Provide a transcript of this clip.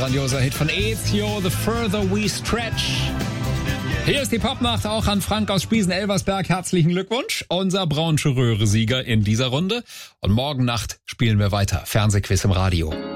grandioser Hit von Ezio, The Further We Stretch. Hier ist die Popnacht auch an Frank aus Spiesen-Elversberg. Herzlichen Glückwunsch. Unser Braunche Röhre-Sieger in dieser Runde. Und morgen Nacht spielen wir weiter. Fernsehquiz im Radio.